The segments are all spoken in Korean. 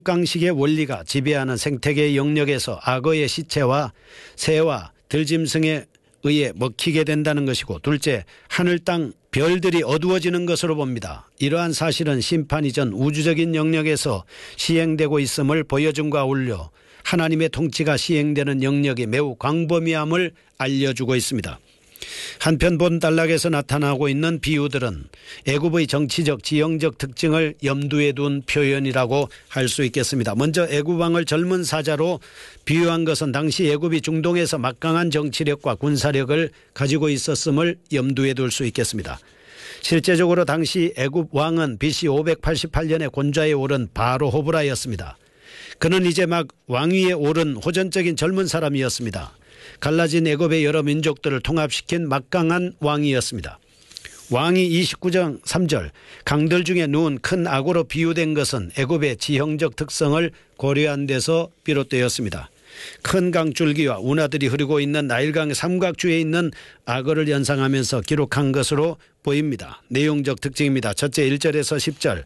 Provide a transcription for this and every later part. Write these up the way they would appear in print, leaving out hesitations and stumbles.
강식의 원리가 지배하는 생태계 영역에서 악어의 시체와 새와 들짐승에 의해 먹히게 된다는 것이고, 둘째, 하늘 땅 별들이 어두워지는 것으로 봅니다. 이러한 사실은 심판이 전 우주적인 영역에서 시행되고 있음을 보여줌과 어울려 하나님의 통치가 시행되는 영역이 매우 광범위함을 알려주고 있습니다. 한편 본단락에서 나타나고 있는 비유들은 애굽의 정치적 지형적 특징을 염두에 둔 표현이라고 할 수 있겠습니다. 먼저 애굽 왕을 젊은 사자로 비유한 것은 당시 애굽이 중동에서 막강한 정치력과 군사력을 가지고 있었음을 염두에 둘 수 있겠습니다. 실제적으로 당시 애굽 왕은 BC 588년에 곤좌에 오른 바로 호브라였습니다. 그는 이제 막 왕위에 오른 호전적인 젊은 사람이었습니다. 갈라진 애굽의 여러 민족들을 통합시킨 막강한 왕이었습니다. 왕이 29장 3절 강들 중에 누운 큰 악어로 비유된 것은 애굽의 지형적 특성을 고려한 데서 비롯되었습니다. 큰 강줄기와 운하들이 흐르고 있는 나일강 삼각주에 있는 악어를 연상하면서 기록한 것으로 보입니다. 내용적 특징입니다. 첫째, 1절에서 10절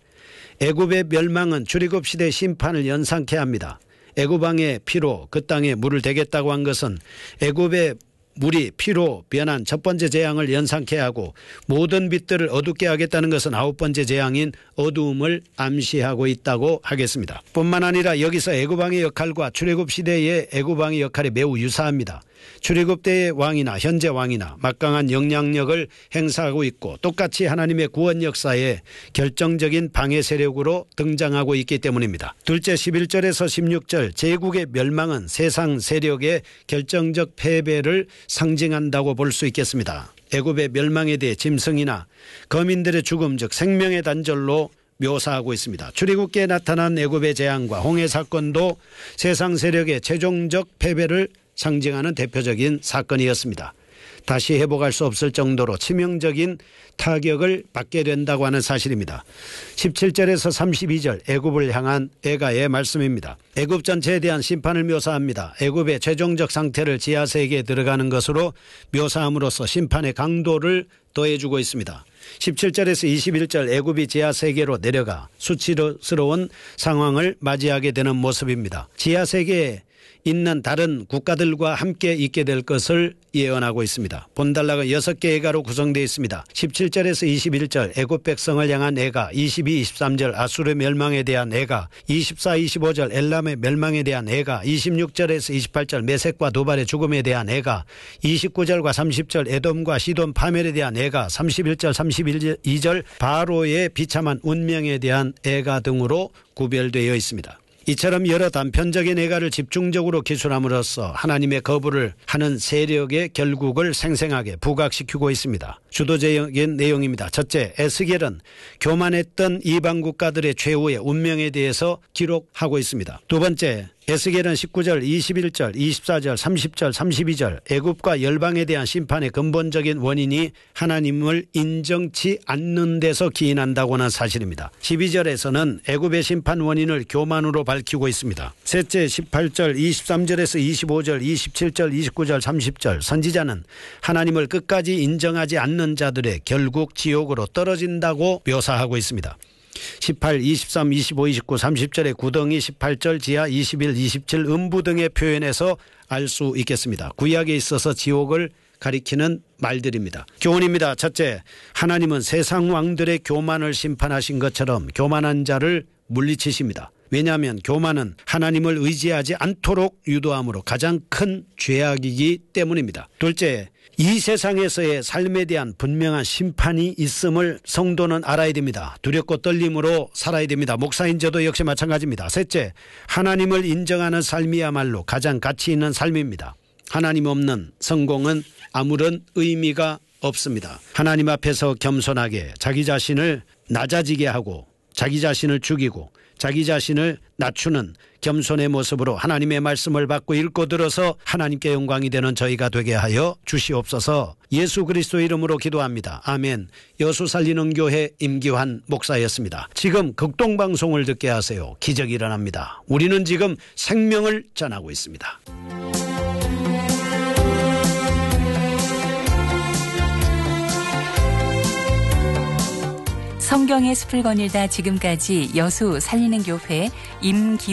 애굽의 멸망은 출애굽 시대 심판을 연상케 합니다. 애굽 왕의 피로 그 땅에 물을 대겠다고 한 것은 애굽의 물이 피로 변한 첫 번째 재앙을 연상케 하고, 모든 빛들을 어둡게 하겠다는 것은 아홉 번째 재앙인 어두움을 암시하고 있다고 하겠습니다. 뿐만 아니라 여기서 애굽 왕의 역할과 출애굽 시대의 애굽 왕의 역할이 매우 유사합니다. 출애굽 때의 왕이나 현재 왕이나 막강한 영향력을 행사하고 있고, 똑같이 하나님의 구원 역사에 결정적인 방해 세력으로 등장하고 있기 때문입니다. 둘째, 11절에서 16절 제국의 멸망은 세상 세력의 결정적 패배를 상징한다고 볼 수 있겠습니다. 애굽의 멸망에 대해 짐승이나 거민들의 죽음, 즉 생명의 단절로 묘사하고 있습니다. 출애굽기에 나타난 애굽의 재앙과 홍해 사건도 세상 세력의 최종적 패배를 상징하는 대표적인 사건이었습니다. 다시 회복할 수 없을 정도로 치명적인 타격을 받게 된다고 하는 사실입니다. 17절에서 32절 애굽을 향한 애가의 말씀입니다. 애굽 전체에 대한 심판을 묘사합니다. 애굽의 최종적 상태를 지하세계에 들어가는 것으로 묘사함으로써 심판의 강도를 더해주고 있습니다. 17절에서 21절 애굽이 지하세계로 내려가 수치스러운 상황을 맞이하게 되는 모습입니다. 지하세계에 있는 다른 국가들과 함께 있게 될 것을 예언하고 있습니다. 본단락은 6개 애가로 구성되어 있습니다. 17절에서 21절 애굽 백성을 향한 애가, 22, 23절 아수르 멸망에 대한 애가, 24, 25절 엘람의 멸망에 대한 애가, 26절에서 28절 메섹과 도발의 죽음에 대한 애가, 29절과 30절 에돔과 시돈 파멸에 대한 애가, 31절, 32절 바로의 비참한 운명에 대한 애가 등으로 구별되어 있습니다. 이처럼 여러 단편적인 애가를 집중적으로 기술함으로써 하나님의 거부를 하는 세력의 결국을 생생하게 부각시키고 있습니다. 주도적인 내용입니다. 첫째, 에스겔은 교만했던 이방 국가들의 최후의 운명에 대해서 기록하고 있습니다. 두 번째, 에스겔은 19절, 21절, 24절, 30절, 32절 애굽과 열방에 대한 심판의 근본적인 원인이 하나님을 인정치 않는 데서 기인한다고 하는 사실입니다. 12절에서는 애굽의 심판 원인을 교만으로 밝히고 있습니다. 셋째, 18절, 23절에서 25절, 27절, 29절, 30절 선지자는 하나님을 끝까지 인정하지 않는 자들의 결국 지옥으로 떨어진다고 묘사하고 있습니다. 18, 23, 25, 29, 30절의 구덩이, 18절 지하, 21, 27 음부 등의 표현에서 알 수 있겠습니다. 구약에 있어서 지옥을 가리키는 말들입니다. 교훈입니다. 첫째, 하나님은 세상 왕들의 교만을 심판하신 것처럼 교만한 자를 물리치십니다. 왜냐하면 교만은 하나님을 의지하지 않도록 유도함으로 가장 큰 죄악이기 때문입니다. 둘째, 이 세상에서의 삶에 대한 분명한 심판이 있음을 성도는 알아야 됩니다. 두렵고 떨림으로 살아야 됩니다. 목사인 저도 역시 마찬가지입니다. 셋째, 하나님을 인정하는 삶이야말로 가장 가치 있는 삶입니다. 하나님 없는 성공은 아무런 의미가 없습니다. 하나님 앞에서 겸손하게 자기 자신을 낮아지게 하고 자기 자신을 죽이고 자기 자신을 낮추는 겸손의 모습으로 하나님의 말씀을 받고 읽고 들어서 하나님께 영광이 되는 저희가 되게 하여 주시옵소서. 예수 그리스도 이름으로 기도합니다. 아멘. 여수 살리는 교회 임기환 목사였습니다. 지금 극동방송을 듣게 하세요. 기적이 일어납니다. 우리는 지금 생명을 전하고 있습니다. 성경의 숲을 거닐다 지금까지 여수 살리는 교회 임기